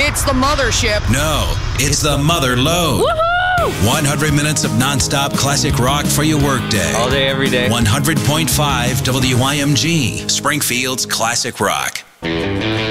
It's the mothership. No, it's the Mother Load. Woohoo! 100 minutes of nonstop classic rock for your workday. All day, every day. 100.5 WYMG, Springfield's classic rock.